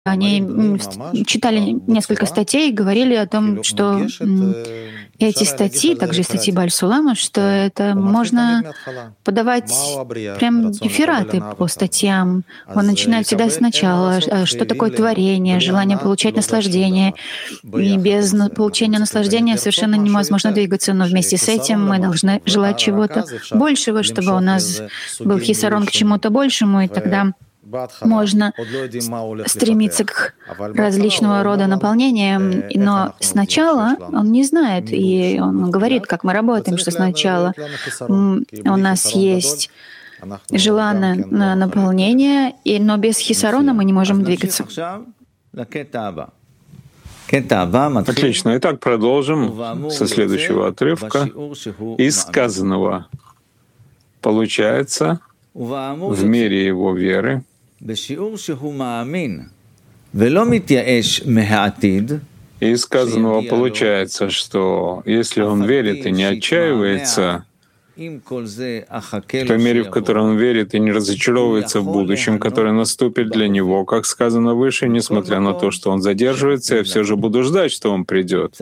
Они читали несколько статей и говорили о том, что эти статьи, также и статьи Бааль-Сулама, что это можно подавать прям рефераты по статьям. Он начинает всегда сначала, что такое творение, желание получать наслаждение. И без получения наслаждения совершенно невозможно двигаться, но вместе с этим мы должны желать чего-то большего, чтобы у нас был хисарон к чему-то большему, и тогда можно стремиться к различного рода наполнениям, но сначала он не знает, и он говорит, как мы работаем, что сначала у нас есть желание на наполнение, но без хисарона мы не можем двигаться. Отлично. Итак, продолжим со следующего отрывка. Из сказанного получается в мере его веры, из сказанного получается, что если он верит и не отчаивается, в той мере, в которой он верит и не разочаровывается в будущем, которое наступит для него, как сказано выше, несмотря на то, что он задерживается, я все же буду ждать, что он придет.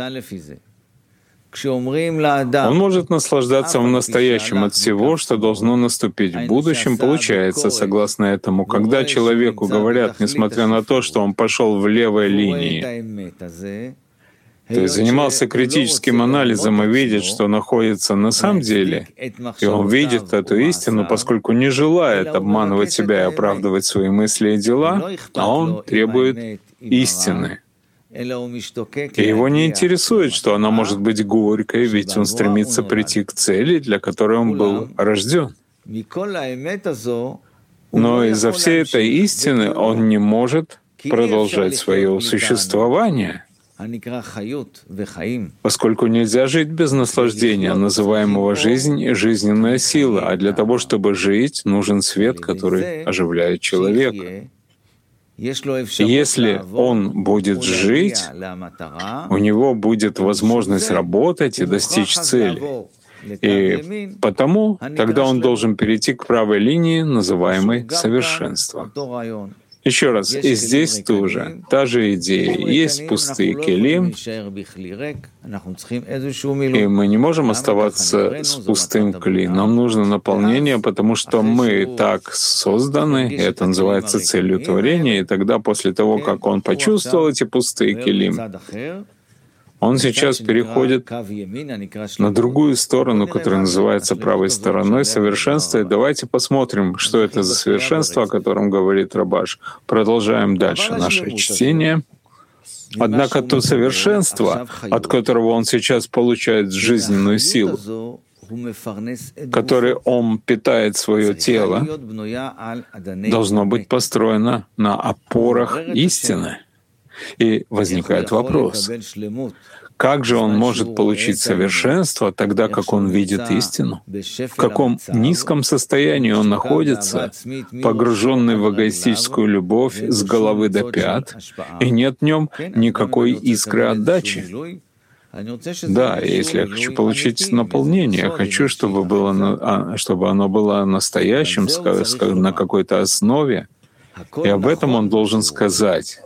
Он может наслаждаться в настоящем от всего, что должно наступить в будущем. Получается, согласно этому, когда человеку говорят, несмотря на то, что он пошел в левой линии, то есть занимался критическим анализом и видит, что находится на самом деле, и он видит эту истину, поскольку не желает обманывать себя и оправдывать свои мысли и дела, а он требует истины. И его не интересует, что она может быть горькой, ведь он стремится прийти к цели, для которой он был рожден. Но из-за всей этой истины он не может продолжать свое существование, поскольку нельзя жить без наслаждения, называемого жизнь и жизненная сила, а для того, чтобы жить, нужен свет, который оживляет человека. Если он будет жить, у него будет возможность работать и достичь цели. И потому тогда он должен перейти к правой линии, называемой совершенством. Еще раз, и здесь тоже та же идея. Есть пустые келим, и мы не можем оставаться с пустым кли. Нам нужно наполнение, потому что мы так созданы, и это называется целью творения, и тогда после того, как он почувствовал эти пустые келим, он сейчас переходит на другую сторону, которая называется правой стороной совершенства. И давайте посмотрим, что это за совершенство, о котором говорит Рабаш. Продолжаем дальше наше чтение. Однако то совершенство, от которого он сейчас получает жизненную силу, которой он питает свое тело, должно быть построено на опорах истины. И возникает вопрос, как же он может получить совершенство тогда, как он видит истину? В каком низком состоянии он находится, погруженный в эгоистическую любовь с головы до пят, и нет в нем никакой искры отдачи? Да, если я хочу получить наполнение, я хочу, чтобы оно было настоящим, на какой-то основе, и об этом он должен сказать.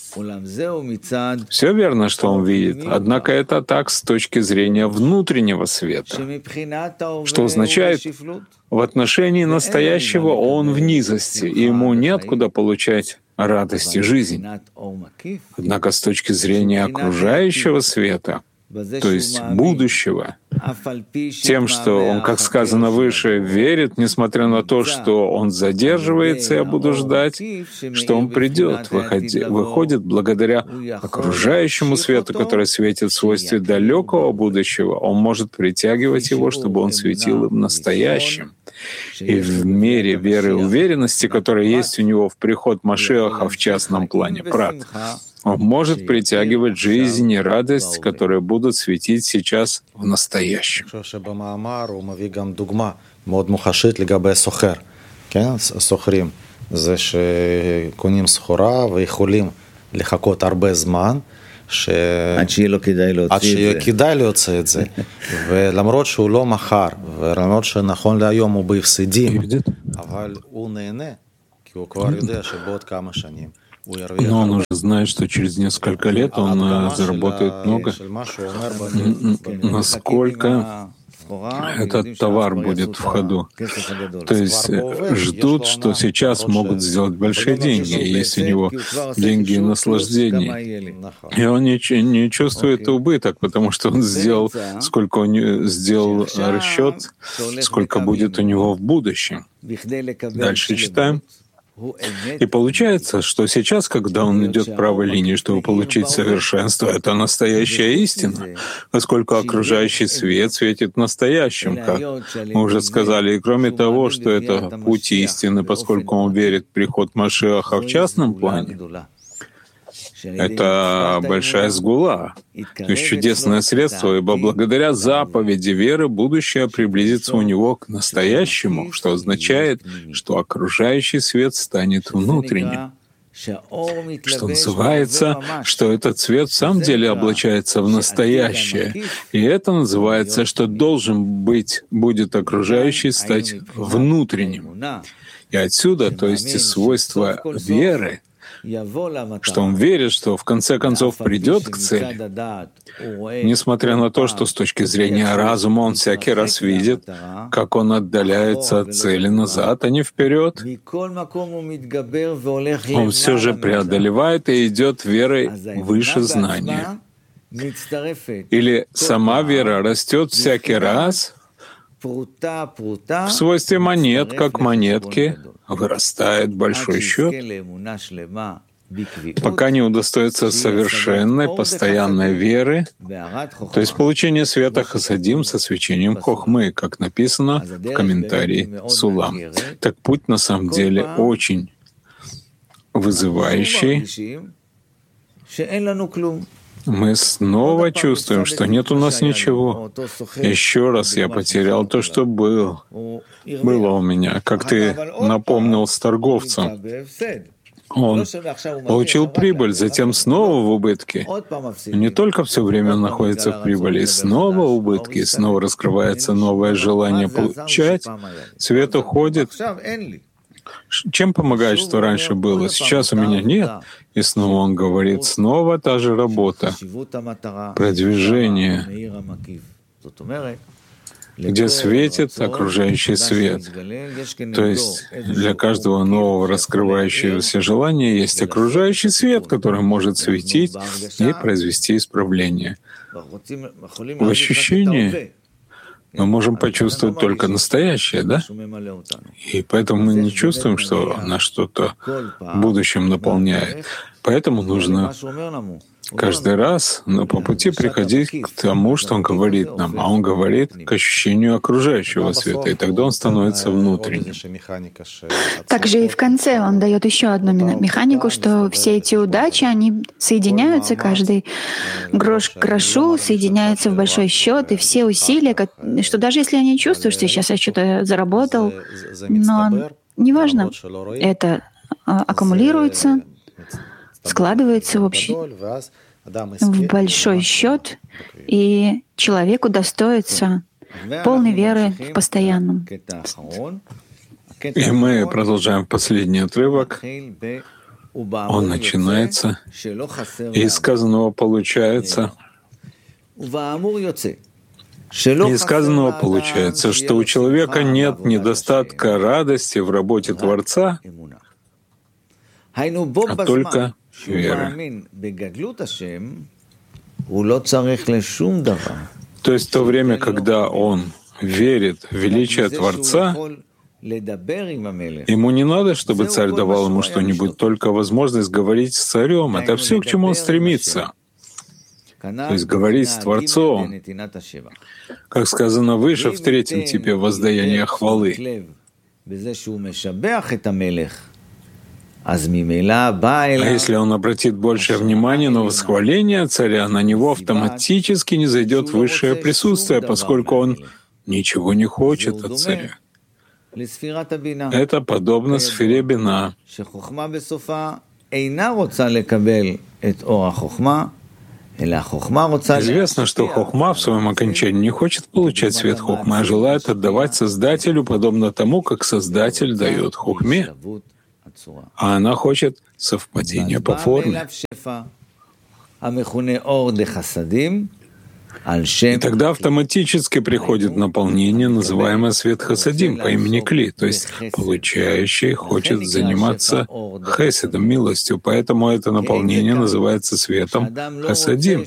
Все верно, что он видит, однако это так с точки зрения внутреннего света, что означает, в отношении настоящего он в низости, и ему неоткуда получать радость и жизнь. Однако с точки зрения окружающего света, то есть будущего, тем, что он, как сказано выше, верит, несмотря на то, что он задерживается, я буду ждать, что он придет, выходит благодаря окружающему свету, который светит в свойстве далекого будущего, он может притягивать его, чтобы он светил в настоящем. И в мере веры и уверенности, которая есть у него в приход Машиаха в частном плане прат, он может притягивать жизнь и радость, которые будут светить сейчас в настоящем. עד שיהיה כדאי להוציא את זה. ולמרות שהוא לא מחר, ולמרות שנכון להיום הוא בהפסדים, אבל הוא נהנה, כי הוא כבר יודע שבעוד כמה שנים Но он уже знает, что через несколько лет он заработает много. Насколько этот товар будет в ходу. То есть ждут, что сейчас могут сделать большие деньги, и есть у него деньги и наслаждение. И он не чувствует убыток, потому что он сделал, сколько он сделал расчет, сколько будет у него в будущем. Дальше читаем. И получается, что сейчас, когда он идет правой линией, чтобы получить совершенство, это настоящая истина, поскольку окружающий свет светит настоящим, как мы уже сказали. И кроме того, что это путь истины, поскольку он верит в приход Машиаха в частном плане, это большая сгула, то есть чудесное средство, ибо благодаря заповеди веры будущее приблизится у него к настоящему, что означает, что окружающий свет станет внутренним. Что называется, что этот свет в самом деле облачается в настоящее. И это называется, что будет окружающий стать внутренним. И отсюда, то есть из свойства веры, что он верит, что в конце концов придет к цели, несмотря на то, что с точки зрения разума он всякий раз видит, как он отдаляется от цели назад, а не вперед. Он все же преодолевает и идет верой выше знания. Или сама вера растет всякий раз в свойстве монет, как монетки, вырастает большой счет, пока не удостоится совершенной, постоянной веры, то есть получение света хасадим со свечением хохмы, как написано в комментарии Сулам. Так путь на самом деле очень вызывающий. Мы снова чувствуем, что нет у нас ничего. Еще раз я потерял то, что было у меня. Как ты напомнил с торговцем. Он получил прибыль, затем снова в убытке. Не только все время он находится в прибыли, и снова убытки, и снова раскрывается новое желание получать. Свет уходит. Чем помогает, что раньше было? Сейчас у меня нет. И снова он говорит, снова та же работа, продвижение, где светит окружающий свет. То есть для каждого нового раскрывающегося желания есть окружающий свет, который может светить и произвести исправление. В ощущении мы можем почувствовать только настоящее, да? И поэтому мы не чувствуем, что нас что-то в будущем наполняет. Поэтому нужно каждый раз по пути приходить к тому, что он говорит нам, а он говорит к ощущению окружающего света, и тогда он становится внутренним. Также и в конце он дает еще одну механику, что все эти удачи, они соединяются, каждый грош к грошу соединяется в большой счет, и все усилия, что даже если я не чувствую, что сейчас я что-то заработал, но неважно, это аккумулируется, складывается в большой счет, и человек удостоится полной веры в постоянном. И мы продолжаем последний отрывок. Он начинается, и из сказанного получается, что у человека нет недостатка радости в работе Творца, а только веры. То есть в то время, когда он верит в величие Творца, ему не надо, чтобы царь давал ему что-нибудь, только возможность говорить с царем. Это все, к чему он стремится. То есть говорить с Творцом, как сказано выше в третьем типе воздаяния хвалы. А если он обратит большее внимание на восхваление царя, на него автоматически не зайдет высшее присутствие, поскольку он ничего не хочет от царя. Это подобно сфере Бина. Известно, что хохма в своем окончании не хочет получать свет хохмы, а желает отдавать Создателю, подобно тому, как Создатель дает хохме. А она хочет совпадение по форме. И тогда автоматически приходит наполнение, называемое свет хасадим по имени Кли, то есть получающий хочет заниматься хеседом, милостью, поэтому это наполнение называется светом хасадим.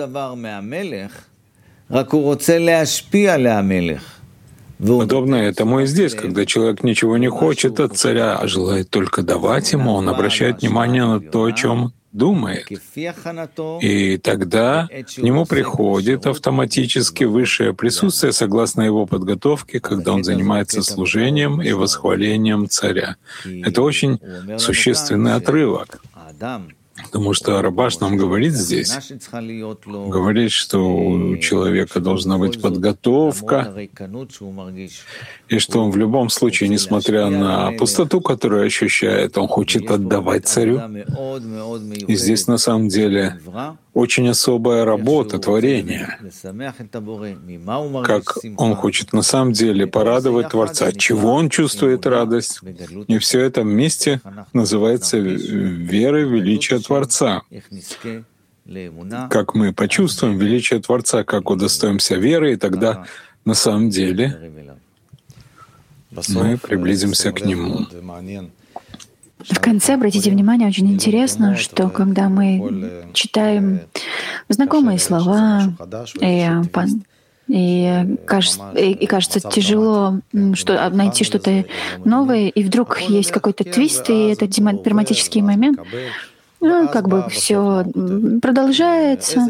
Подобно этому и здесь, когда человек ничего не хочет от царя, а желает только давать ему, он обращает внимание на то, о чем думает. И тогда к нему приходит автоматически высшее присутствие согласно его подготовке, когда он занимается служением и восхвалением царя. Это очень существенный отрывок. Потому что Рабаш нам говорит здесь, говорит, что у человека должна быть подготовка, и что он в любом случае, несмотря на пустоту, которую ощущает, он хочет отдавать царю. И здесь на самом деле очень особая работа творения, как он хочет на самом деле порадовать Творца, от чего он чувствует радость. И все это вместе называется верой в величие Творца. Как мы почувствуем величие Творца, как удостоимся веры, и тогда на самом деле мы приблизимся к Нему. В конце, обратите внимание, очень интересно, что когда мы читаем знакомые слова, и кажется тяжело найти что-то новое, и вдруг есть какой-то твист, и это драматический момент, как бы все продолжается.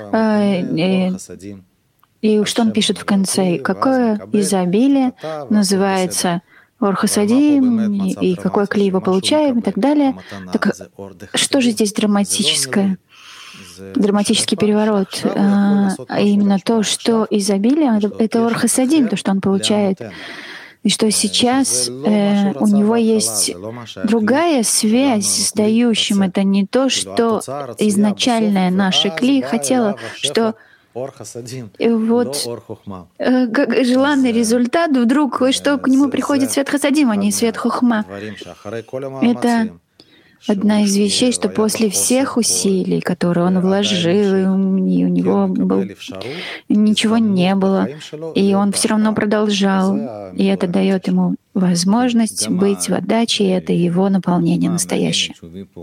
И что он пишет в конце? Какое изобилие называется Ор Хасадим, и какой клей его получаем, и так далее. Так что же здесь драматическое? Драматический переворот, а именно то, что изобилие — это Ор Хасадим, то, что он получает. И что сейчас у него есть другая связь с дающим. Это не то, что изначальное наше кли хотело, что вот как желанный результат вдруг, что к нему приходит свет хасадим, а не свет хохма. Это одна из вещей, что после всех усилий, которые он вложил, и у него ничего не было, и он все равно продолжал, и это дает ему возможность быть в отдаче, и это его наполнение настоящее.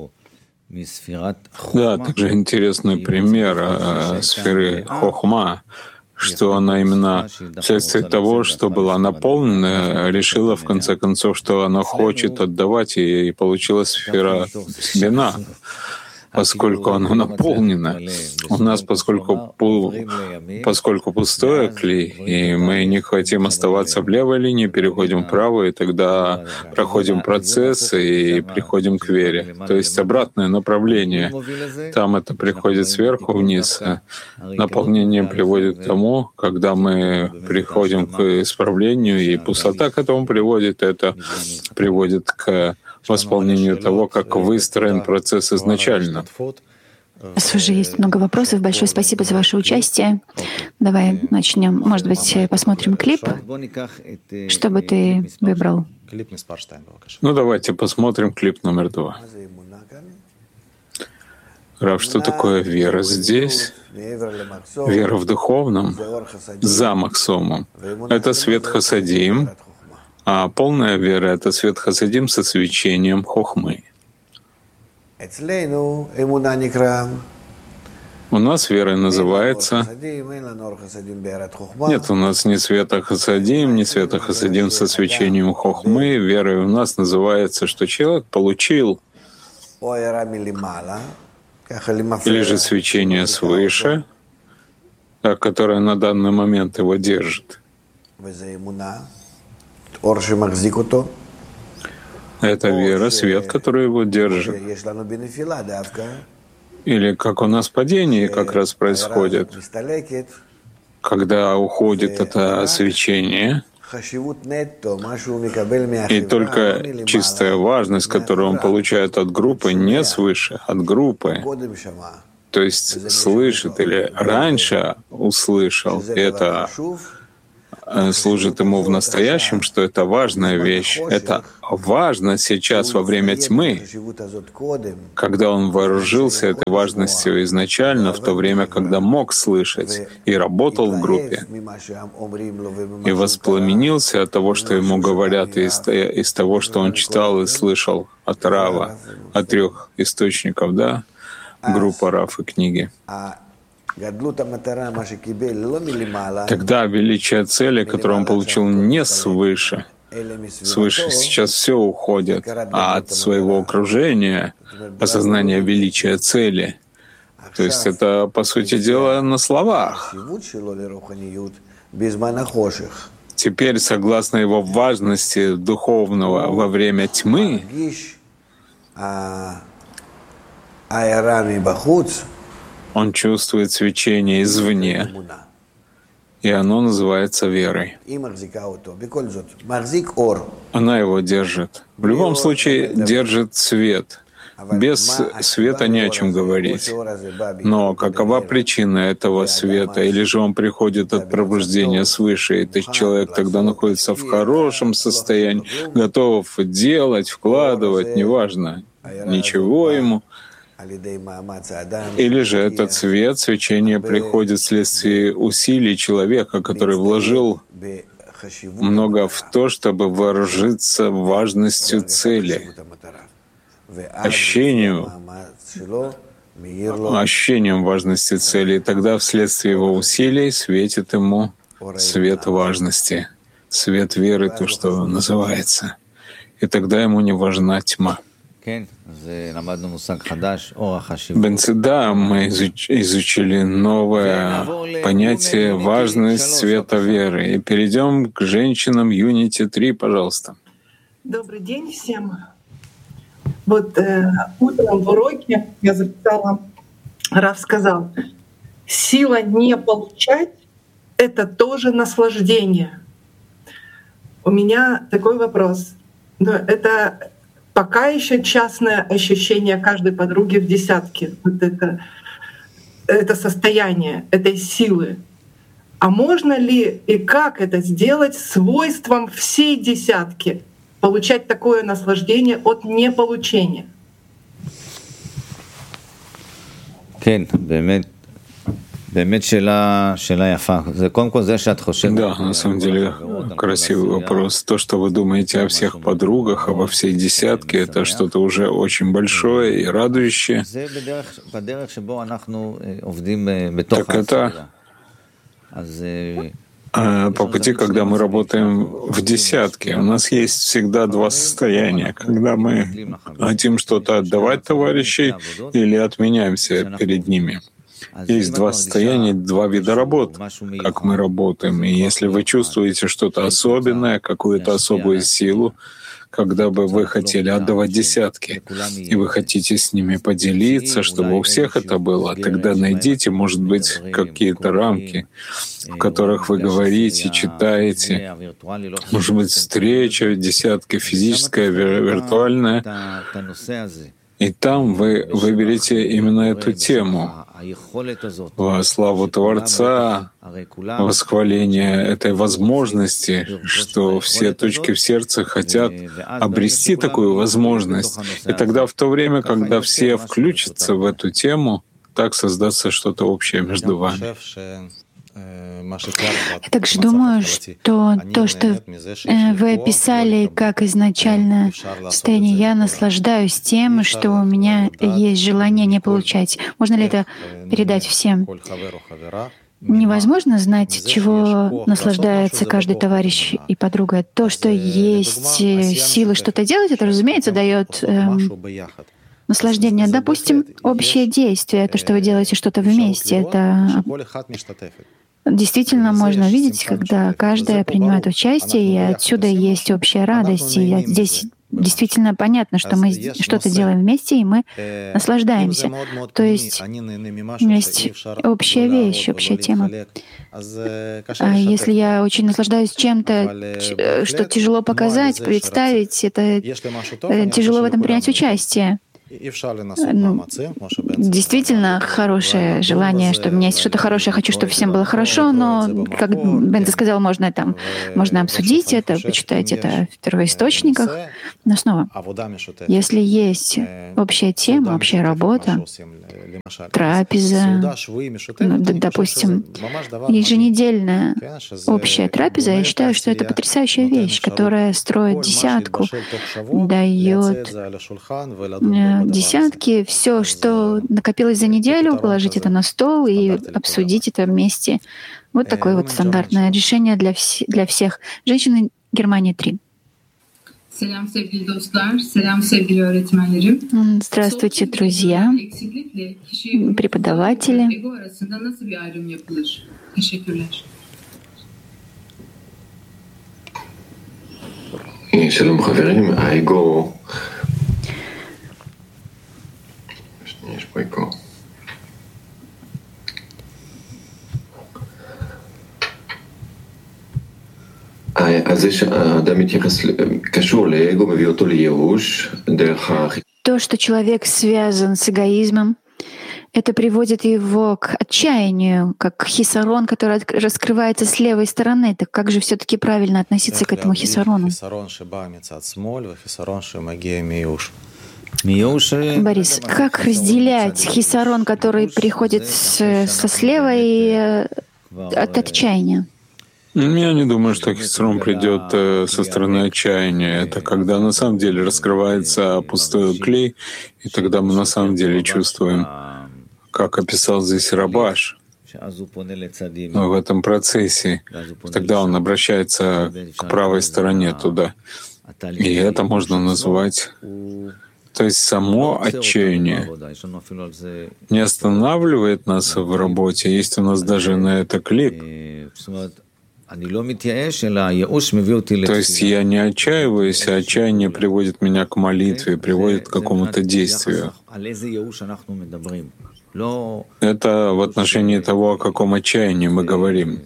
Да, также интересный пример сферы Хохма, что она именно вследствие того, что была наполнена, решила в конце концов, что она хочет отдавать, и получилась сфера Бина, поскольку она наполнена. У нас, поскольку пустое кли, и мы не хотим оставаться в левой линии, переходим в правую, и тогда проходим процесс и приходим к вере. То есть обратное направление. Там это приходит сверху вниз. Наполнение приводит к тому, когда мы приходим к исправлению, и пустота к этому приводит, это приводит к восполнению того, как выстроен процесс изначально. У нас уже есть много вопросов. Большое спасибо за ваше участие. Давай начнем. Может быть, посмотрим клип. Что бы ты выбрал? Ну, давайте посмотрим клип номер 2. Рав, что такое вера здесь? Вера в духовном, за Махсомом. Это свет хасадим, а полная вера — это свет хасадим со свечением хохмы. У нас вера называется... Нет, у нас ни света хасадим, ни света хасадим со свечением хохмы. Верой у нас называется, что человек получил или же свечение свыше, которое на данный момент его держит. Это вера, свет, который его держит. Или как у нас падение как раз происходит, когда уходит это свечение, и только чистая важность, которую он получает от группы, не свыше, от группы, то есть слышит или раньше услышал, это служит ему в настоящем, что это важная вещь. Это важно сейчас во время тьмы, когда он вооружился этой важностью изначально, в то время, когда мог слышать и работал в группе, и воспламенился от того, что ему говорят, и из того, что он читал и слышал от Рава, от 3 источников, да, группа Рав и книги. Тогда величие цели, которую он получил не свыше, свыше сейчас все уходит, а от своего окружения, осознания величия цели. То есть это, по сути дела, на словах. Теперь, согласно его важности духовного во время тьмы, он чувствует свечение извне, и оно называется верой. Она его держит. В любом случае держит свет. Без света не о чем говорить. Но какова причина этого света? Или же он приходит от пробуждения свыше, и этот человек тогда находится в хорошем состоянии, готов делать, вкладывать, неважно, ничего ему. Или же этот свет, свечение приходит вследствие усилий человека, который вложил много в то, чтобы вооружиться важностью цели, ощущением важности цели. И тогда вследствие его усилий светит ему свет важности, свет веры, то, что называется. И тогда ему не важна тьма. Бенцеда мы изучили новое понятие «важность света веры». И перейдем к женщинам Unity 3, пожалуйста. Добрый день всем. Вот утром в уроке я записала, Рав сказал, сила не получать — это тоже наслаждение. У меня такой вопрос. Но это пока еще частное ощущение каждой подруги в десятке. Вот это состояние этой силы. А можно ли и как это сделать свойством всей десятки? Получать такое наслаждение от неполучения? Да, на самом деле красивый вопрос. То, что вы думаете о всех подругах, обо всей десятке, это что-то уже очень большое и радующее. Так это по пути, когда мы работаем в десятке, у нас есть всегда два состояния, когда мы хотим что-то отдавать товарищей или отменяемся перед ними. Есть два состояния, два вида работ, как мы работаем. И если вы чувствуете что-то особенное, какую-то особую силу, когда бы вы хотели отдавать десятки, и вы хотите с ними поделиться, чтобы у всех это было, тогда найдите, может быть, какие-то рамки, в которых вы говорите, читаете, может быть, встреча, десятка физическая, виртуальная, и там вы выберете именно эту тему во славу Творца, восхваление этой возможности, что все точки в сердце хотят обрести такую возможность. И тогда в то время, когда все включатся в эту тему, так создастся что-то общее между вами. Я также думаю, что то, что вы описали как изначально состояние, я наслаждаюсь тем, что у меня есть желание не получать. Можно ли это передать всем? Невозможно знать, чего наслаждается каждый товарищ и подруга. То, что есть силы что-то делать, это, разумеется, дает наслаждение. Допустим, общее действие, то, что вы делаете что-то вместе, это действительно можно увидеть, когда каждая принимает участие, и отсюда есть общая радость. И здесь действительно понятно, что мы что-то делаем вместе, и мы наслаждаемся. То есть общая вещь, общая тема. А если я очень наслаждаюсь чем-то, что тяжело показать, представить, это тяжело в этом принять участие. действительно хорошее желание, что у меня есть что-то хорошее, хочу, чтобы всем было хорошо, но, как Бенда сказал, можно обсудить это, почитать это в первоисточниках. Но снова, если есть общая тема, общая работа, трапеза, допустим, еженедельная общая трапеза, я считаю, что это потрясающая вещь, которая строит десятку, дает десятки, все, что накопилось за неделю, положить это на стол и обсудить это вместе. Вот такое вот стандартное решение для всех. Женщины Германии 3. Здравствуйте, друзья, преподаватели. שלום חברים, האגו, יש פה אגו. אז זה שהאדם מתייחס, קשור לאגו, מביא אותו לייאוש, דרך То, что человек связан с эгоизмом, это приводит его к отчаянию, как хисарон, который раскрывается с левой стороны. Так как же все-таки правильно относиться к этому хисарону? Борис, как разделять хисарон, который приходит со слева и от отчаяния? Я не думаю, что хисарон придет со стороны отчаяния. Это когда на самом деле раскрывается пустой клей, и тогда мы на самом деле чувствуем, как описал здесь Рабаш, в этом процессе. Тогда он обращается к правой стороне туда. И это можно назвать... То есть само отчаяние не останавливает нас в работе. Есть у нас даже на это клип. То есть я не отчаиваюсь, а отчаяние приводит меня к молитве, приводит к какому-то действию. Это в отношении того, о каком отчаянии мы говорим.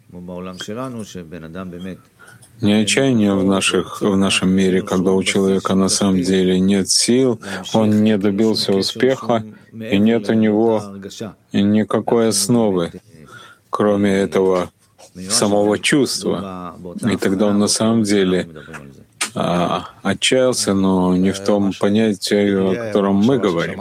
Не отчаяние в нашем мире, когда у человека на самом деле нет сил, он не добился успеха, и нет у него никакой основы, кроме этого самого чувства. И тогда он на самом деле отчаялся, но не в том понятии, о котором мы говорим.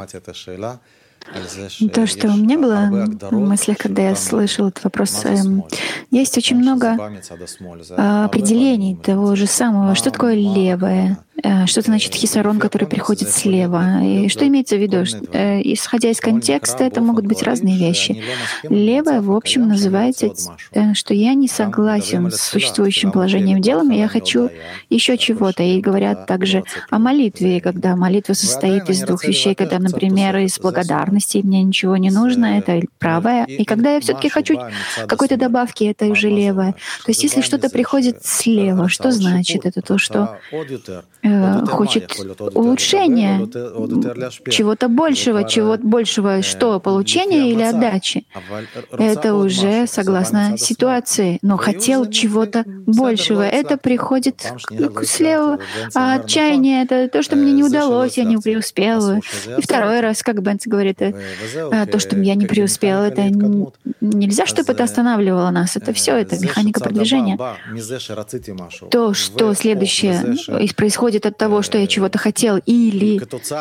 То, что у меня было в мыслях, когда я слышал этот вопрос, есть очень много определений того же самого. Что такое левое? Что значит хисарон, который приходит слева? И что имеется в виду? Исходя из контекста, это могут быть разные вещи. Левое, в общем, называется, что я не согласен с существующим положением дела, и я хочу еще чего-то. И говорят также о молитве, когда молитва состоит из двух вещей, когда, например, из благодарности, мне ничего не нужно, это правое. И когда я все-таки хочу какой-то добавки, это уже левое. То есть если что-то приходит слева, что значит? Это то, что хочет улучшения, чего-то большего, что, получения или отдачи. Это уже согласно ситуации. Но хотел чего-то большего. Это приходит слева. А отчаяние — это то, что мне не удалось, я не преуспел. И второй раз, как Бенц говорит, то, что я не преуспел, это нельзя, чтобы это останавливало нас. Это все, это механика продвижения. То, что следующее происходит от того, что я чего-то хотел, или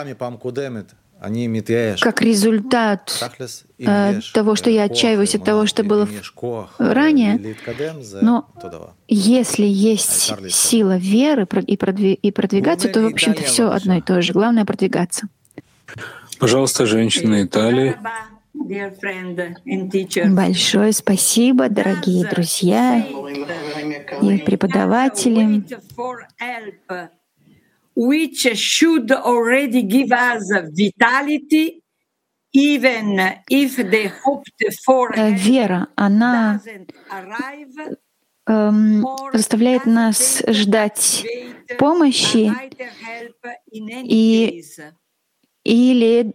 как результат того, что я отчаиваюсь от того, что было ранее. Но если есть сила веры и продвигаться, то, в общем-то, все одно и то же. Главное — продвигаться. Пожалуйста, женщина Италии. Большое спасибо, дорогие друзья и преподаватели. Which should already give us vitality, even if the hoped for вера, она заставляет нас ждать помощи, или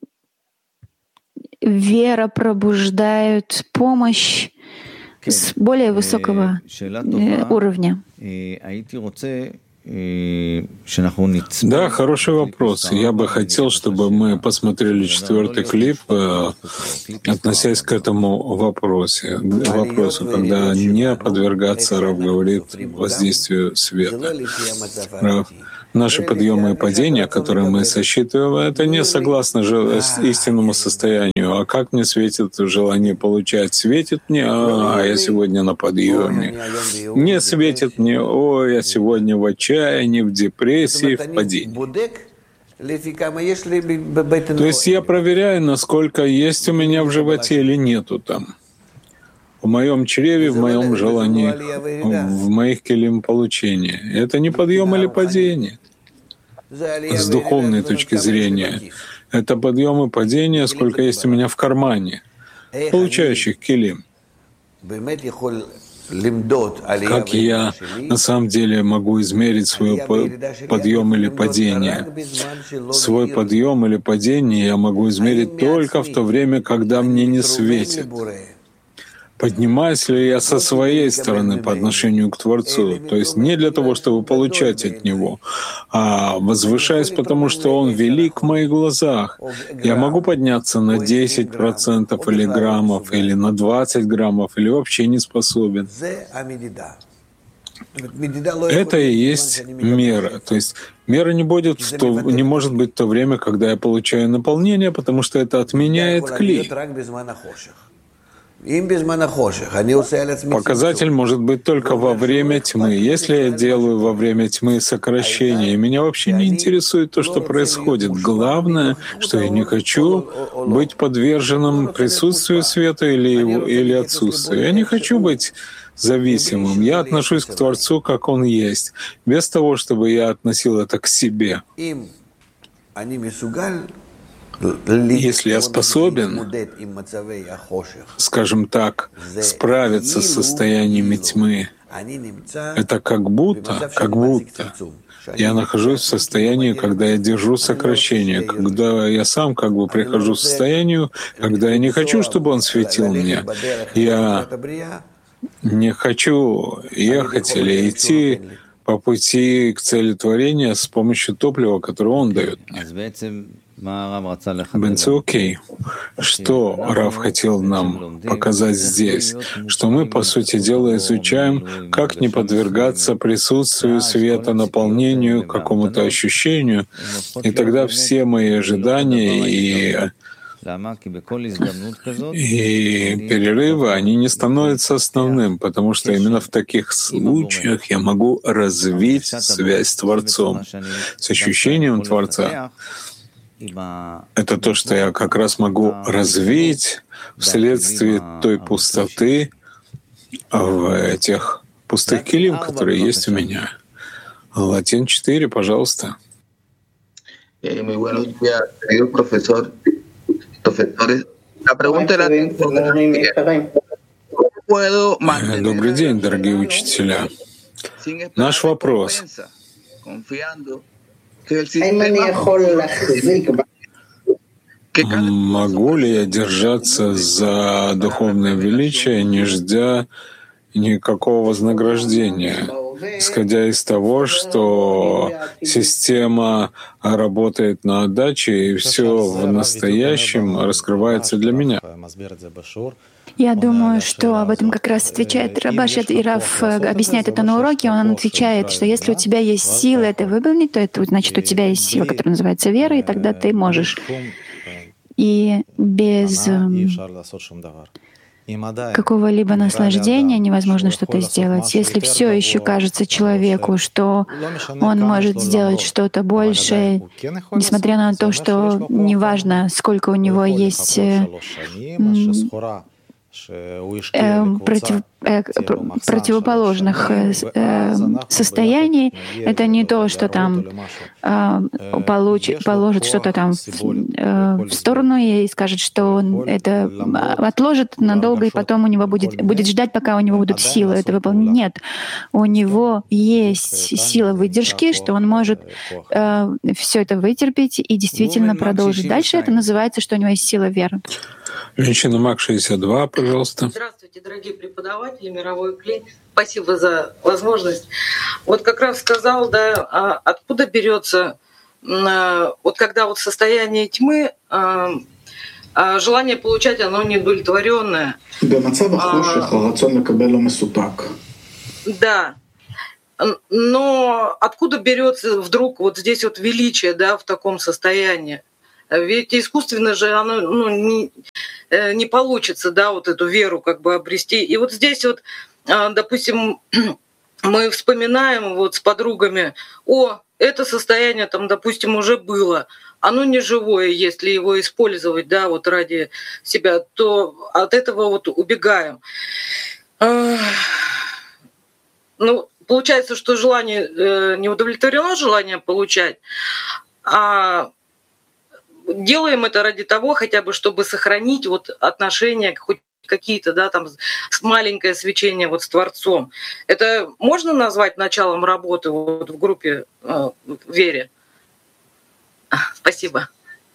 вера пробуждает помощь с более высокого уровня. Да, хороший вопрос. Я бы хотел, чтобы мы посмотрели 4-й клип, относясь к этому вопросу, когда не подвергаться, Рав говорит, воздействию света. Наши подъемы и падения, которые мы сосчитываем, это не согласно истинному состоянию. А как мне светит желание получать? Светит мне, я сегодня на подъеме. Не светит мне, я сегодня в отчаянии, в депрессии, в падении. То есть я проверяю, насколько есть у меня в животе или нету там. В моем чреве, в моем желании, в моих келим получения. Это не подъем или падение. С духовной точки зрения. Это подъем и падение, сколько есть у меня в кармане, получающих келим. Как я на самом деле могу измерить свой подъем или падение? Свой подъем или падение я могу измерить только в то время, когда мне не светит. Поднимаюсь ли я со своей стороны по отношению к Творцу, то есть не для того, чтобы получать от Него, а возвышаюсь, потому что Он велик в моих глазах. Я могу подняться на 10% или граммов, или на 20 граммов, или вообще не способен. Это и есть мера. То есть мера не может быть в то время, когда я получаю наполнение, потому что это отменяет кли. Показатель может быть только во время тьмы. Если я делаю во время тьмы сокращение, меня вообще не интересует то, что происходит. Главное, что я не хочу быть подверженным присутствию света или отсутствию. Я не хочу быть зависимым. Я отношусь к Творцу, как Он есть, без того, чтобы я относил это к себе. Если я способен, скажем так, справиться с состояниями тьмы, это как будто я нахожусь в состоянии, когда я держу сокращение, когда я сам как бы прихожу в состояние, когда я не хочу, чтобы он светил мне. Я не хочу ехать или идти по пути к цели творения с помощью топлива, которое он дает мне. Бенцукей, что Рав хотел нам показать здесь, что мы, по сути дела, изучаем, как не подвергаться присутствию света, наполнению, какому-то ощущению, и тогда все мои ожидания и перерывы, они не становятся основным, потому что именно в таких случаях я могу развить связь с Творцом, с ощущением Творца. Это то, что я как раз могу развить вследствие той пустоты в этих пустых келим, которые есть у меня. Латин 4, пожалуйста. Добрый день, дорогие учителя. Наш вопрос. Могу ли я держаться за духовное величие, не ждя никакого вознаграждения, исходя из того, что система работает на отдаче, и все в настоящем раскрывается для меня? Я думаю, что об этом как раз отвечает Рабашет, и Рав объясняет это на уроке. Он отвечает, что если у тебя есть сила это выполнить, то это значит, у тебя есть сила, которая называется вера, и тогда ты можешь. И без какого-либо наслаждения невозможно что-то сделать. Если все еще кажется человеку, что он может сделать что-то большее, несмотря на то, что неважно, сколько у него есть противоположных состояний, это не то, что там положит что-то там в сторону и скажет, что он это отложит надолго, и потом у него будет ждать, пока у него будут силы это выполнить. Нет, у него есть сила выдержки, что он может все это вытерпеть и действительно продолжить. Дальше это называется, что у него есть сила веры. Женщина МАК-62, пожалуйста. Здравствуйте, дорогие преподаватели, мировой клей. Спасибо за возможность. Вот как раз сказал, да, откуда берется, вот когда вот состояние тьмы, желание получать, оно неудовлетворенное. Да. Но откуда берется вдруг вот здесь вот величие, да, в таком состоянии? Ведь искусственно же оно не получится, да, вот эту веру как бы обрести. И вот здесь вот, допустим, мы вспоминаем вот с подругами, это состояние там, допустим, уже было, оно не живое, если его использовать, да, вот ради себя, то от этого вот убегаем. Ну, получается, что желание не удовлетворено, желание получать, а делаем это ради того, хотя бы, чтобы сохранить вот отношения, хоть какие-то, да, там маленькое свечение вот с Творцом. Это можно назвать началом работы вот в группе в вере? Спасибо.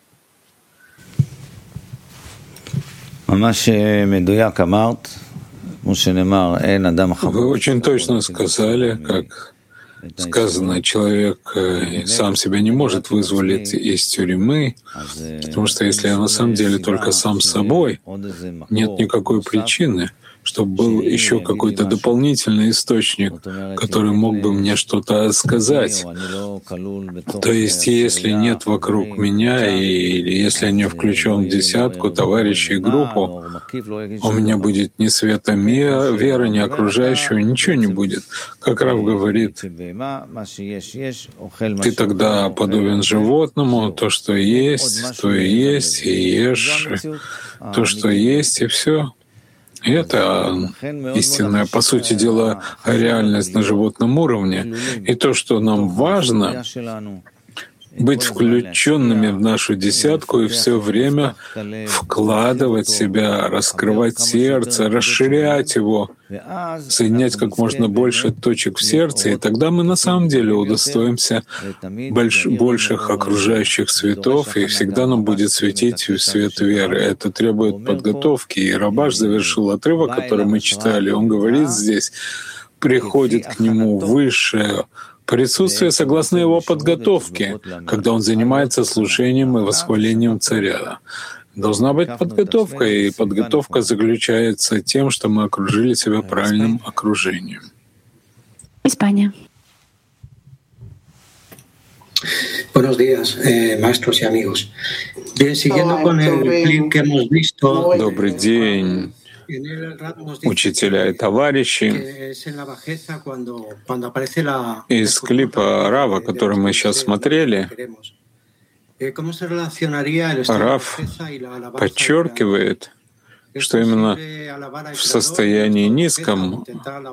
Вы очень точно сказали, как сказано, человек сам себя не может вызволить из тюрьмы, потому что если я на самом деле только сам с собой, нет никакой причины, чтобы был еще какой-то дополнительный источник, который мог бы мне что-то сказать. То есть, если нет вокруг меня, или если я не включен в десятку товарищей, группу, у меня будет ни света веры, ни окружающего, ничего не будет. Как Рав говорит, ты тогда подобен животному, то, что есть, то и есть, и ешь то, что есть, и все. И это истинная, по сути дела, реальность на животном уровне. И то, что нам важно, быть включенными в нашу десятку и все время вкладывать себя, раскрывать сердце, расширять его, соединять как можно больше точек в сердце, и тогда мы на самом деле удостоимся больших окружающих светов, и всегда нам будет светить свет веры. Это требует подготовки. И Рабаш завершил отрывок, который мы читали. Он говорит здесь, приходит к нему высшее присутствие согласно его подготовке, когда он занимается служением и восхвалением царя. Должна быть подготовка, и подготовка заключается тем, что мы окружили себя правильным окружением. Испания. Buenos días, maestros y amigos. Bien, siguiendo con el clip que hemos visto. Добрый день, учителя и товарищи. Из клипа Рава, который мы сейчас смотрели, Рав подчеркивает, что именно в состоянии низком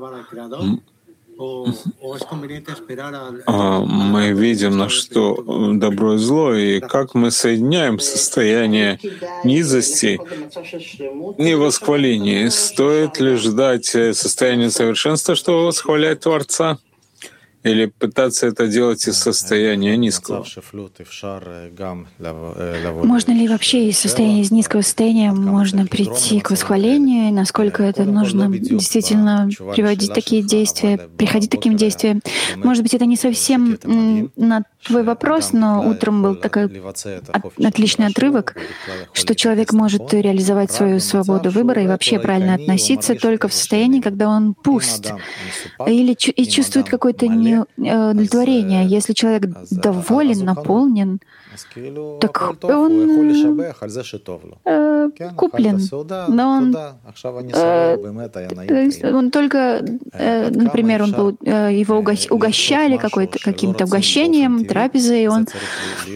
мы видим, на что добро и зло, и как мы соединяем состояние низости и восхваления. Стоит ли ждать состояния совершенства, чтобы восхвалять Творца? Или пытаться это делать из состояния низкого? Можно ли вообще из состояния, из низкого состояния можно прийти к восхвалению, и насколько это нужно действительно приводить такие действия, приходить к таким действиям? Может быть, это не совсем на твой вопрос, но утром был такой отличный отрывок, что человек может реализовать свою свободу выбора и вообще правильно относиться только в состоянии, когда он пуст, или и чувствует какое-то удовлетворение. Если человек доволен, наполнен, так он куплен. Но он только, например, его угощали каким-то угощением, трапезой, и он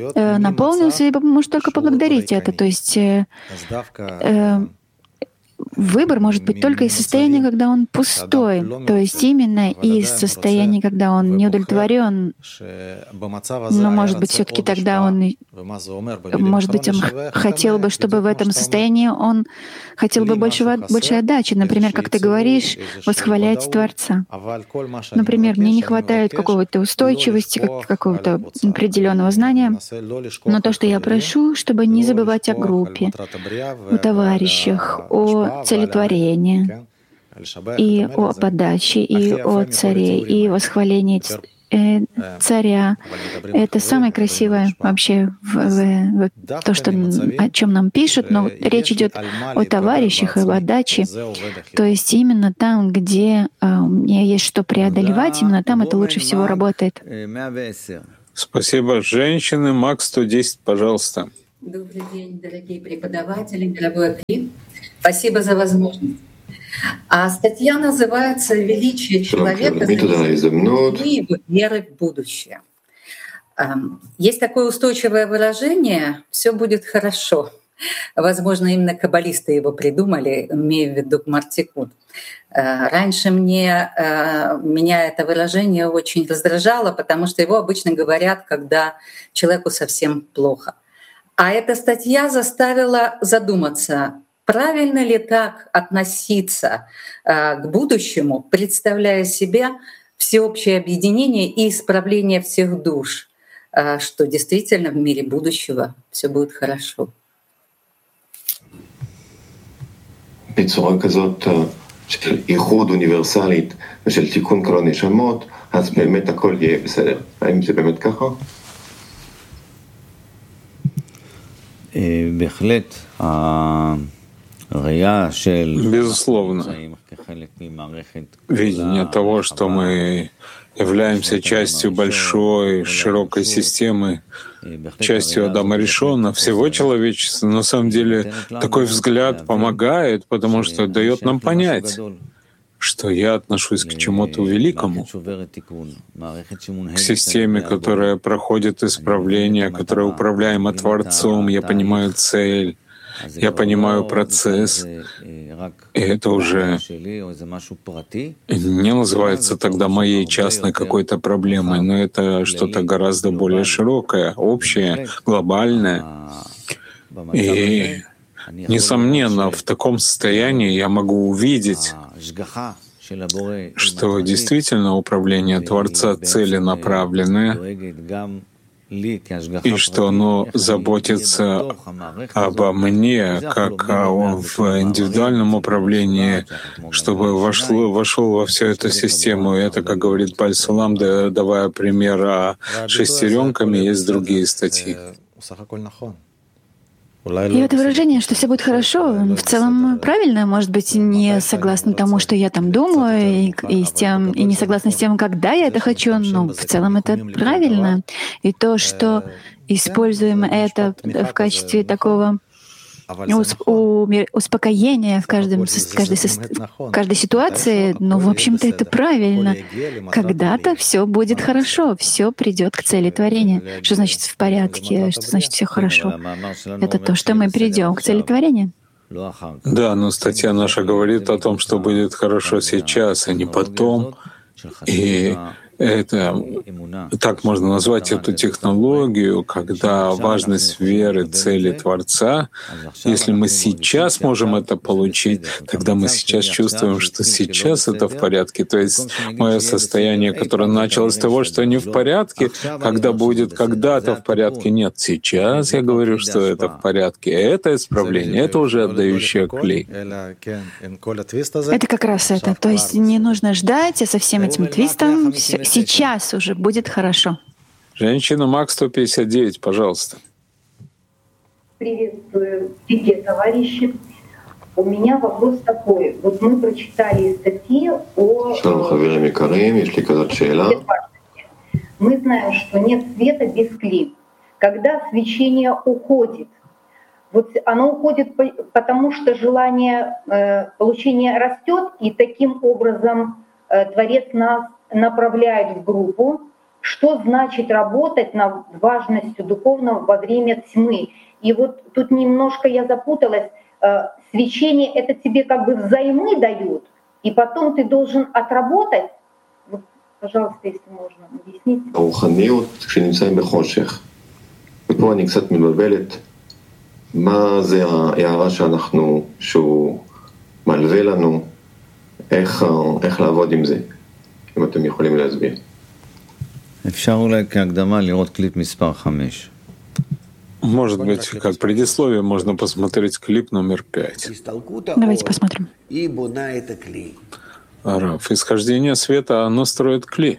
наполнился и может только поблагодарить это. То есть выбор может быть только из состояния, когда он пустой, то есть именно из состояния, когда он не удовлетворен, но, может быть, все-таки тогда он, может быть, он хотел бы, чтобы в этом состоянии он хотел бы большей отдачи. Например, как ты говоришь, восхвалять Творца. Например, мне не хватает какого-то устойчивости, какого-то определенного знания, но то, что я прошу, чтобы не забывать о группе, о товарищах, о целетворении, и о подаче, и о царе, и восхвалении царя. Это самое красивое вообще то, что, о чем нам пишут, но речь идет о товарищах и об отдаче. То есть именно там, где у меня есть что преодолевать, именно там это лучше всего работает. Спасибо. Женщины, МАК 110, пожалуйста. Добрый день, дорогие преподаватели, дорогой Акли. Спасибо за возможность. А статья называется «Величие человека и веры в будущее». Есть такое устойчивое выражение «все будет хорошо». Возможно, именно каббалисты его придумали, имея в виду Мартикун. Раньше меня это выражение очень раздражало, потому что его обычно говорят, когда человеку совсем плохо. А эта статья заставила задуматься, правильно ли так относиться к будущему, представляя себе всеобщее объединение и исправление всех душ, что действительно в мире будущего все будет хорошо. בצורה כזאת של ייחוד אוניברסלית ושל תיקון כל הנשמות, אז באמת הכל יהיה בסדר. האם זה באמת ככה? בהחלט. Безусловно, видение того, что мы являемся частью большой, широкой системы, частью Адама Ришона, всего человечества. На самом деле такой взгляд помогает, потому что дает нам понять, что я отношусь к чему-то великому, к системе, которая проходит исправление, которая управляема Творцом. Я понимаю цель, я понимаю процесс, и это уже не называется тогда моей частной какой-то проблемой, но это что-то гораздо более широкое, общее, глобальное. И, несомненно, в таком состоянии я могу увидеть, что действительно управление Творца целенаправленное, и что оно заботится обо мне, как в индивидуальном управлении, чтобы вошел во всю эту систему. И это, как говорит Баль-Сулам, давая пример шестеренками, есть другие статьи. И это выражение, что все будет хорошо, в целом правильно, может быть, не согласно тому, что я там думаю, и не согласно с тем, когда я это хочу, но в целом это правильно. И то, что используем это в качестве такого успокоения в каждой ситуации, ну, в общем-то, это правильно. Когда-то все будет хорошо, все придет к цели творения. Что значит в порядке, что значит все хорошо? Это то, что мы придем к цели творения. Да, но статья наша говорит о том, что будет хорошо сейчас, а не потом. И это, так можно назвать эту технологию, когда важность веры, цели Творца, если мы сейчас можем это получить, тогда мы сейчас чувствуем, что сейчас это в порядке. То есть мое состояние, которое началось с того, что не в порядке, когда будет когда-то в порядке, нет. Сейчас я говорю, что это в порядке. Это исправление, это уже отдающее клей. Это как раз это. То есть не нужно ждать, а со всем этим твистом сейчас уже будет хорошо. Женщина МАК 159, пожалуйста. Приветствую все товарищи. У меня вопрос такой. Вот мы прочитали статьи о... Мы знаем, что нет света без кли. Когда свечение уходит, вот оно уходит потому, что желание получения растет, и таким образом Творец нас направляет в группу, что значит работать над важностью духовного во время тьмы. И вот тут немножко я запуталась. свечение — это тебе как бы взаймы дают, и потом ты должен отработать. Вот, пожалуйста, если можно объяснить. הרוחניות כשנמצאים בחושך. ופה אני קצת מתבלבלת. מה זה ההערה שהוא מלווה לנו, איך לעבוד עם זה, אם אתם יכולים להסביר. אפשר אולי כהקדמה לראות קליפ מספר 5. Может быть, как предисловие, можно посмотреть клип номер 5. Давайте посмотрим. Рав, исхождение света, оно строит кли.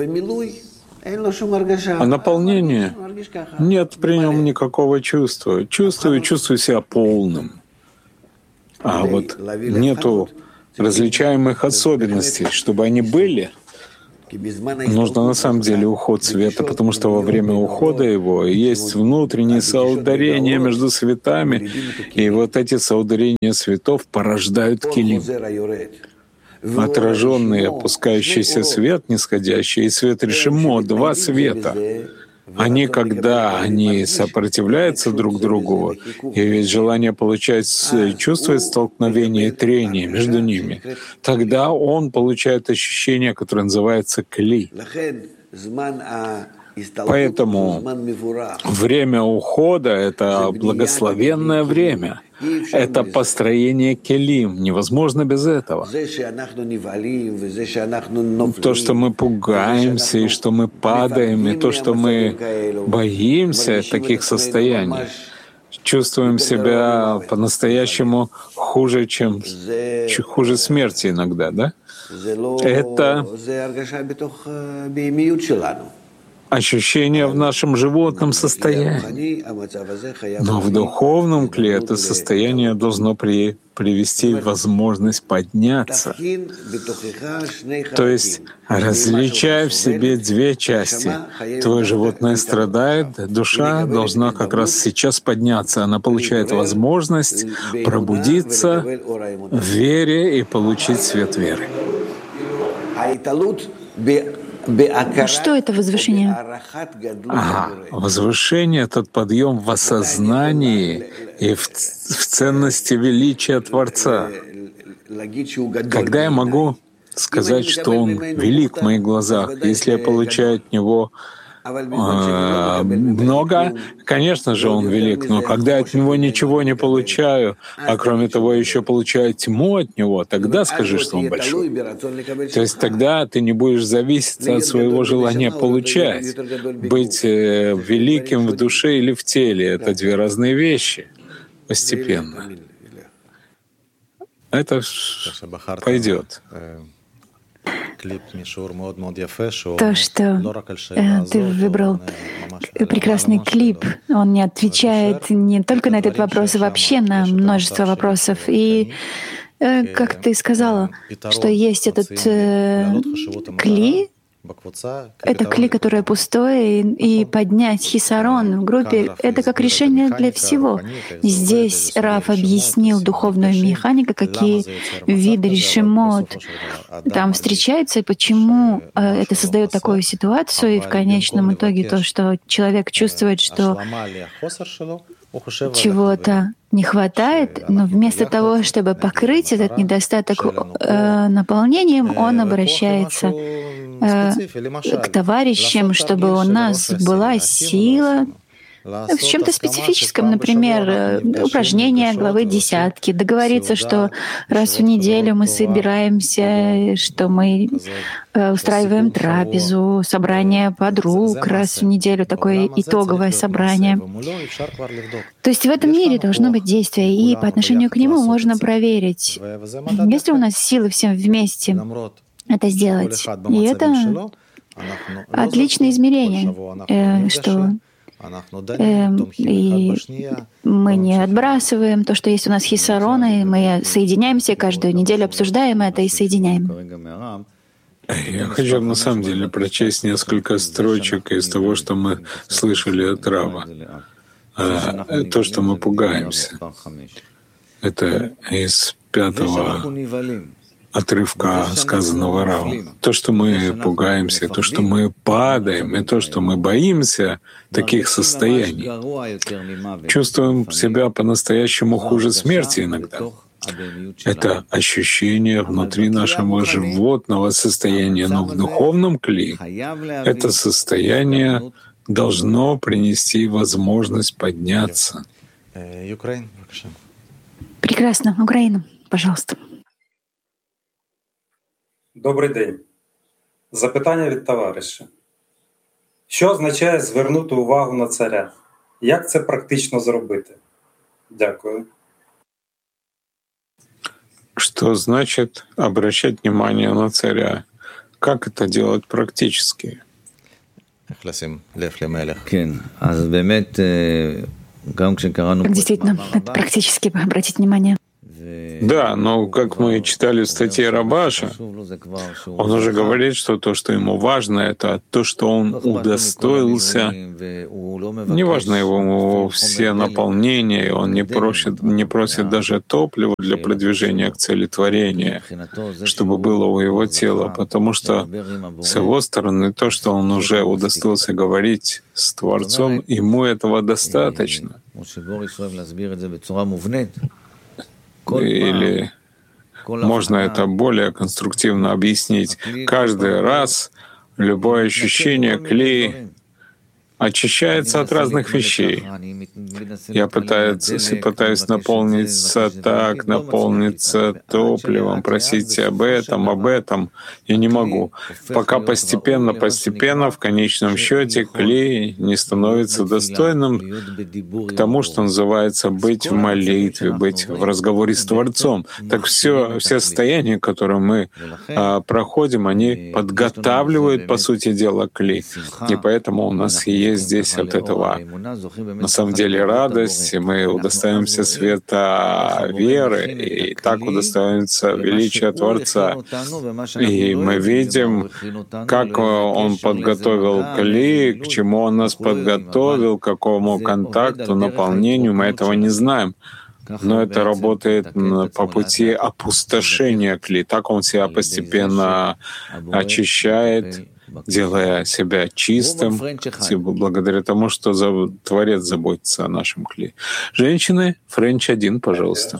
А наполнение? Нет при нем никакого чувства. Чувствую себя полным. А вот нету различаемых особенностей. Чтобы они были, нужно на самом деле уход света, потому что во время ухода его есть внутренние соударения между светами, и вот эти соударения светов порождают килим. Отраженный опускающийся свет, нисходящий, и свет решимо, два света. Они, когда они сопротивляются друг другу, и ведь желание получать, чувствовать столкновение и трение между ними, тогда он получает ощущение, которое называется кли. Поэтому время ухода — это благословенное время. Это построение келим. Невозможно без этого. То, что мы пугаемся, и что мы падаем, и то, что мы боимся таких состояний, чувствуем себя по-настоящему хуже смерти иногда, да? Это ощущение в нашем животном состоянии. Но в духовном кле это состояние должно привести возможность подняться. То есть, различая в себе две части, твое животное страдает, душа должна как раз сейчас подняться. Она получает возможность пробудиться в вере и получить свет веры. Что это возвышение? Возвышение — этот подъем в осознании и в ценности величия Творца. Когда я могу сказать, что Он велик в моих глазах, если я получаю от Него много, конечно же, Он велик, но когда я от Него ничего не получаю, а кроме того еще получаю тьму от Него, тогда скажи, что Он большой. То есть тогда ты не будешь зависеть от своего желания получать. Быть великим в душе или в теле — это две разные вещи. Постепенно. Это пойдет. То, что ты выбрал прекрасный клип, он не отвечает не только на этот вопрос, а вообще на множество вопросов. И как ты сказала, что есть этот кли, это кли, которое пустое, и поднять хисарон в группе — это как решение для всего. Здесь Рав объяснил духовную механику, какие виды решимот там встречаются, и почему это создает такую ситуацию, и в конечном итоге то, что человек чувствует, что чего-то не хватает, но вместо того, чтобы покрыть этот недостаток наполнением, он обращается к товарищам, чтобы у нас была сила в чем-то специфическом, например, упражнения главы десятки, договориться, что раз в неделю мы собираемся, что мы устраиваем трапезу, собрание подруг, раз в неделю такое итоговое собрание. То есть в этом мире должно быть действие, и по отношению к нему можно проверить, есть ли у нас силы всем вместе это сделать. И это отличное измерение, что и мы не отбрасываем то, что есть у нас хисарон, и мы соединяемся, каждую неделю обсуждаем это и соединяем. Я хочу на самом деле прочесть несколько строчек из того, что мы слышали от Рава. То, что мы пугаемся. Это из 5 отрывка сказанного Равом. То, что мы пугаемся, то, что мы падаем, и то, что мы боимся таких состояний, чувствуем себя по-настоящему хуже смерти иногда. Это ощущение внутри нашего животного состояния, но в духовном кли это состояние должно принести возможность подняться. Прекрасно. Украина, пожалуйста. Добрий день. Запитання від товариша. Що означає звернути увагу на царя? Як це практично зробити? Дякую. Что значит обращать внимание на царя? Как это делать практически? Действительно, это практически обратить внимание. Да, но как мы читали в статье Рабаша, он уже говорит, что то, что ему важно, это то, что он удостоился. Неважно его все наполнения, он не просит даже топлива для продвижения к цели творения, чтобы было у его тела, потому что с его стороны то, что он уже удостоился говорить с Творцом, ему этого достаточно. Или можно это более конструктивно объяснить. Каждый раз любое ощущение клея очищается от разных вещей. Я пытаюсь наполниться топливом, просить об этом, и не могу. Пока постепенно, в конечном счете, клей не становится достойным к тому, что называется быть в молитве, быть в разговоре с Творцом. Так все состояния, которые мы проходим, они подготавливают, по сути дела, клей. И поэтому у нас есть здесь от этого на самом деле радость, и мы удостаиваемся света веры, и так удостаиваемся величия Творца. И мы видим, как Он подготовил клей, к чему Он нас подготовил, к какому контакту, наполнению, мы этого не знаем. Но это работает по пути опустошения клей. Так Он себя постепенно очищает, делая себя чистым, благодаря тому, что Творец заботится о нашем клее. Женщины, Френч 1, пожалуйста.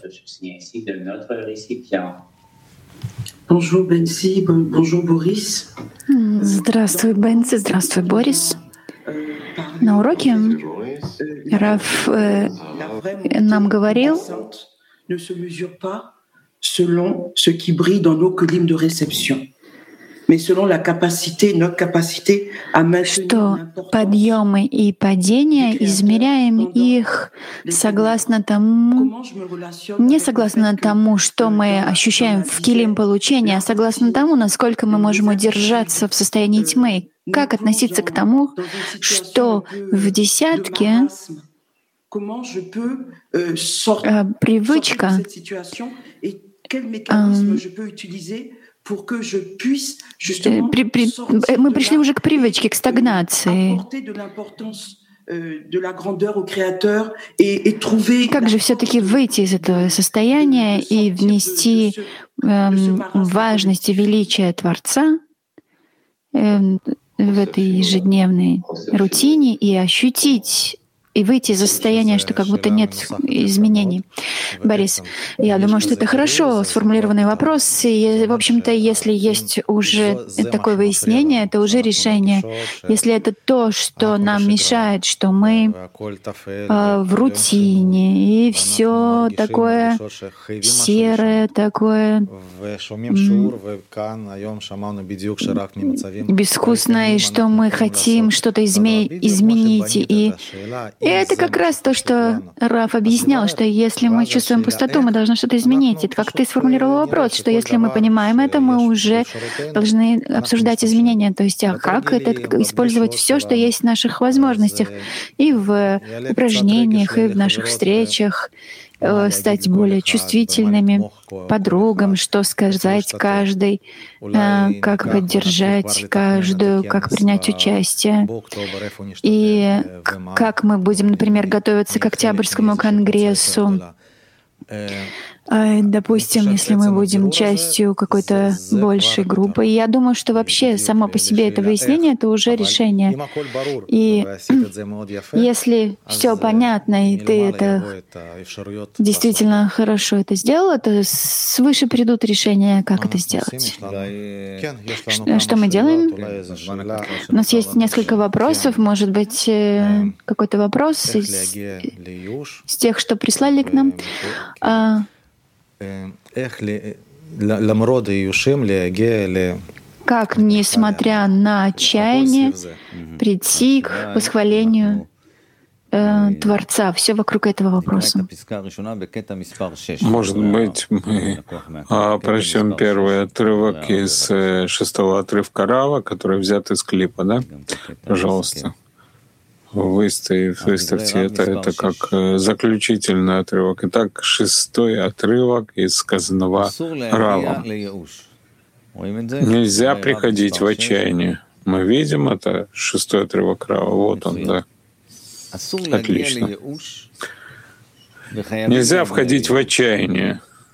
Здравствуй, Бенси, здравствуй, Борис. На уроке Рав нам говорил, что подъемы и падения измеряем их согласно тому, не согласно тому, что мы ощущаем в килим получения, а согласно тому, насколько мы можем удержаться в состоянии тьмы. Как относиться к тому, что в десятке привычка мы пришли уже к привычке, к стагнации. Как же все-таки выйти из этого состояния и внести важность и величие Творца в этой ежедневной рутине и ощутить и выйти из состояния, что как будто нет изменений. Борис, я думаю, что это хорошо сформулированный вопрос. И, в общем-то, если есть уже такое выяснение, это уже решение. Если это то, что нам мешает, что мы в рутине, и все такое серое, такое безвкусное, и что мы хотим что-то изменить. И это как раз то, что Раф объяснял, что если мы чувствуем пустоту, мы должны что-то изменить. Это как ты сформулировал вопрос, что если мы понимаем это, мы уже должны обсуждать изменения. То есть, как это использовать все, что есть в наших возможностях, и в упражнениях, и в наших встречах, стать более чувствительными подругам, что сказать каждой, как поддержать каждую, как принять участие. И как мы будем, например, готовиться к Октябрьскому конгрессу, Допустим, если мы будем частью какой-то большей группы, и я думаю, что вообще само по себе это выяснение — это уже решение. И если все понятно, и ты это действительно хорошо это сделал, то свыше придут решения, как это сделать. Что мы делаем? У нас есть несколько вопросов. Может быть, какой-то вопрос из тех, что прислали к нам. Как, несмотря на отчаяние, прийти к восхвалению Творца? Все вокруг этого вопроса. Может быть, мы прочтем первый отрывок из 6-го отрывка Рава, который взят из клипа, да? Пожалуйста. Выставьте это как заключительный отрывок. Итак, 6-й отрывок из сказанного Рава. Нельзя приходить в отчаяние. Мы видим это, 6-й отрывок Рава. Вот он, да. Отлично. Нельзя входить в отчаяние.